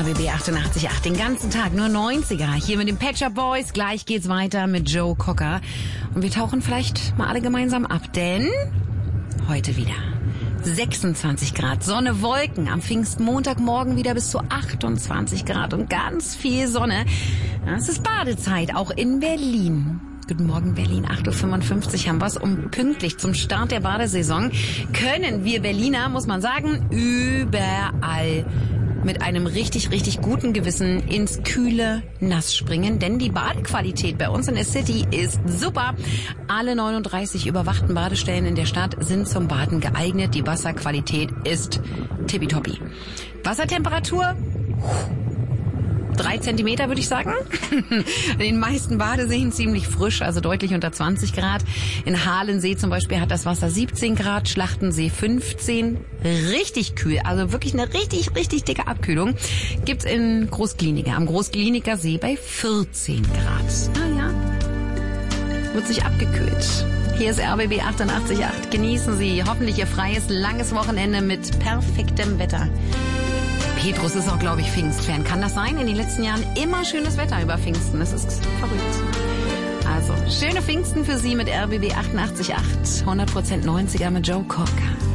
RBB 88.8. Den ganzen Tag nur 90er. Hier mit den Pet Shop Boys. Gleich geht's weiter mit Joe Cocker. Und wir tauchen vielleicht mal alle gemeinsam ab, denn heute wieder 26 Grad, Sonne, Wolken. Am Pfingstmontagmorgen wieder bis zu 28 Grad und ganz viel Sonne. Es ist Badezeit, auch in Berlin. Guten Morgen Berlin, 8.55 Uhr haben wir's. Um pünktlich zum Start der Badesaison können wir Berliner, muss man sagen, überall mit einem richtig, richtig guten Gewissen ins kühle Nass springen. Denn die Badequalität bei uns in der City ist super. Alle 39 überwachten Badestellen in der Stadt sind zum Baden geeignet. Die Wasserqualität ist tippitoppi. Wassertemperatur 3 Zentimeter, würde ich sagen. In den meisten Badeseen ziemlich frisch, also deutlich unter 20 Grad. In Halensee zum Beispiel hat das Wasser 17 Grad, Schlachtensee 15. Richtig kühl, also wirklich eine richtig, richtig dicke Abkühlung. Gibt's in Großkliniker, am Großkliniker See bei 14 Grad. Ah ja, wird sich abgekühlt. Hier ist RBB 88.8. Genießen Sie hoffentlich Ihr freies, langes Wochenende mit perfektem Wetter. Petrus ist auch, glaube ich, Pfingstfan. Kann das sein? In den letzten Jahren immer schönes Wetter über Pfingsten. Das ist verrückt. Also, schöne Pfingsten für Sie mit RBB 88.8. 100% 90er mit Joe Cocker.